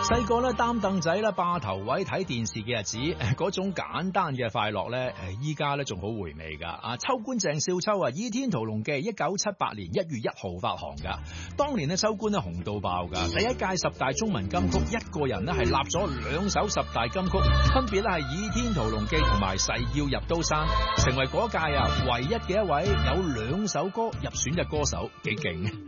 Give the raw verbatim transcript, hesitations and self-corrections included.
細個咧擔凳仔啦、霸頭位睇電視嘅日子，嗰種簡單嘅快樂咧，誒依家咧仲好回味噶。啊，秋官鄭少秋啊，《倚天屠龍記》一九七八年一月一號發行噶，當年咧秋官咧紅到爆噶，第一屆十大中文金曲，一個人咧係立咗兩首十大金曲，分別咧係《倚天屠龍記》同埋《誓要入刀山》，成為嗰屆啊唯一嘅一位有兩首歌入選嘅歌手，幾勁。